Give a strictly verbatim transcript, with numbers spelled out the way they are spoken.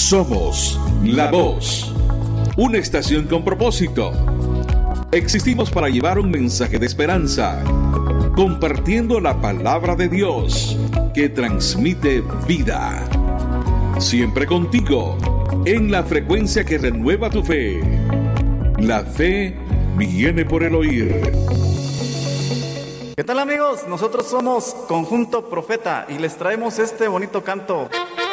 Somos La Voz, una estación con propósito. Existimos para llevar un mensaje de esperanza, compartiendo la palabra de Dios que transmite vida. Siempre contigo, en la frecuencia que renueva tu fe. La fe viene por el oír. ¿Qué tal, amigos? Nosotros somos Conjunto Profeta y les traemos este bonito canto.